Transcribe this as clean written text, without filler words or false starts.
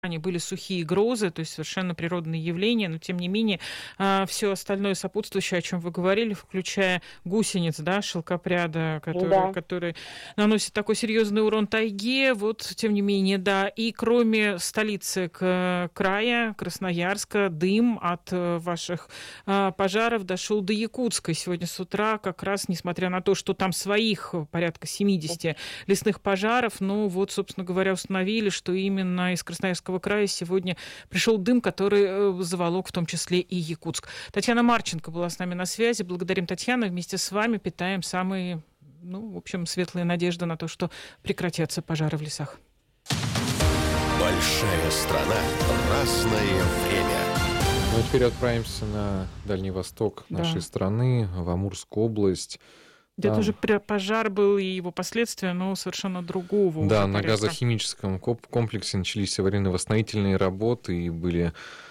были сухие грозы, то есть совершенно природные явления, но тем не менее все остальное сопутствующее, о чем вы говорили, включая гусениц, да, шелкопряда, который наносит такой серьезный урон тайге, вот тем не менее, да, и кроме столицы края, Красноярска, дым от ваших пожаров дошел до Якутска. Сегодня с утра как раз, несмотря на то, что там своих порядка 70 лесных пожаров, но вот, собственно говоря, установили, что именно из Красноярского края сегодня пришел дым, который заволок в том числе и Якутск. Татьяна Марченко была с нами на связи. Благодарим, Татьяна. Вместе с вами питаем самые, в общем, светлые надежды на то, что прекратятся пожары в лесах. Большая страна, разное время. Ну а теперь отправимся на Дальний Восток нашей страны, в Амурскую область. Это уже пожар был и его последствия, но совершенно другого. Да, на газохимическом комплексе начались аварийно-восстановительные работы, и были